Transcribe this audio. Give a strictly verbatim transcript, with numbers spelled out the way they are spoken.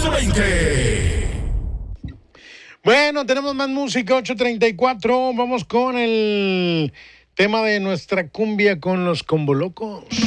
once veinte. Bueno, tenemos más música, ocho treinta y cuatro. Vamos con el tema de nuestra cumbia con los Combolocos.